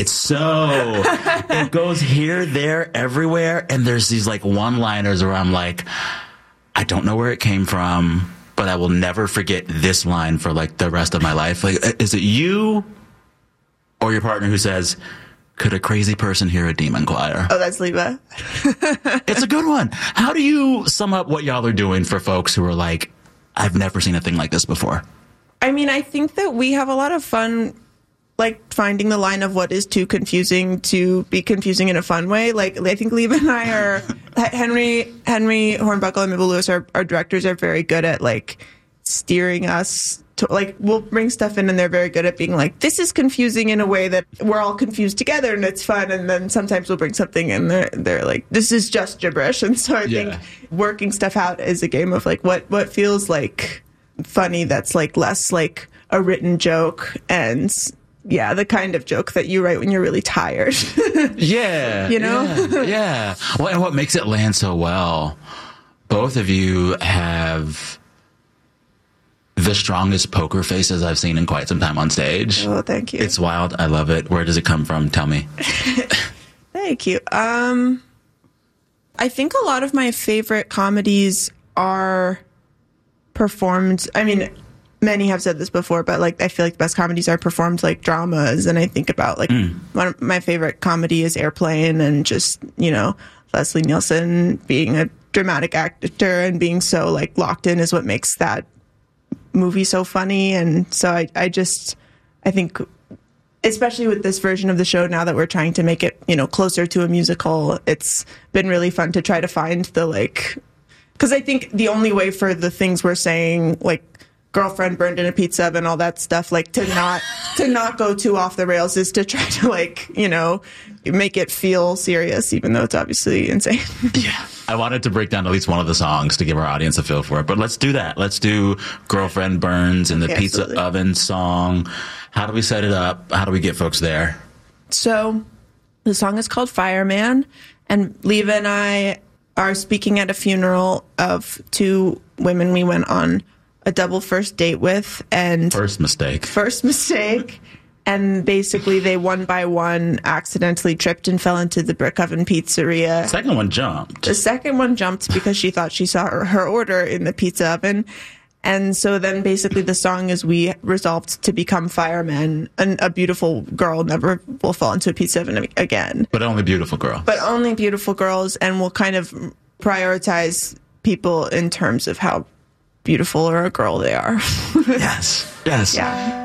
It's so, it goes here, there, everywhere. And there's these like one-liners where I'm like, I don't know where it came from, but I will never forget this line for like the rest of my life. Like, is it you or your partner who says, could a crazy person hear a demon choir? Oh, that's Leva. It's a good one. How do you sum up what y'all are doing for folks who are like, I've never seen a thing like this before? I mean, I think that we have a lot of fun, like, finding the line of what is too confusing to be confusing in a fun way. Like, I think Leva and I are, Henry Hornbuckle and Mabel Lewis, our directors, are very good at, like, steering us to, like, we'll bring stuff in and they're very good at being like, this is confusing in a way that we're all confused together and it's fun. And then sometimes we'll bring something and they're like, this is just gibberish. And so I think working stuff out is a game of, like, what feels like funny that's, like, less like a written joke and the kind of joke that you write when you're really tired. You know? Yeah. Well, and what makes it land so well, both of you have the strongest poker faces I've seen in quite some time on stage. Oh, thank you. It's wild. I love it. Where does it come from? Tell me. Thank you. I think a lot of my favorite comedies are performed. I mean, many have said this before, but, like, I feel like the best comedies are performed like dramas. And I think about, like, one of my favorite comedy is Airplane, and just, you know, Leslie Nielsen being a dramatic actor and being so, like, locked in is what makes that movie so funny. And so I think, especially with this version of the show, now that we're trying to make it, you know, closer to a musical, it's been really fun to try to find the, like, because I think the only way for the things we're saying, like girlfriend burned in a pizza oven, all that stuff, like, to not go too off the rails is to try to, like, you know, make it feel serious, even though it's obviously insane. Yeah. I wanted to break down at least one of the songs to give our audience a feel for it, but let's do that. Let's do Girlfriend Burns and the Pizza Oven song. How do we set it up? How do we get folks there? So the song is called Fireman, and Leva and I are speaking at a funeral of two women we went on a double first date with, and first mistake. And basically they one by one accidentally tripped and fell into the Brick Oven Pizzeria. The second one jumped because she thought she saw her order in the pizza oven. And so then basically the song is we resolved to become firemen, and a beautiful girl never will fall into a pizza oven again. But only beautiful girls, and we'll kind of prioritize people in terms of how beautiful or a girl they are. Yes. Yeah.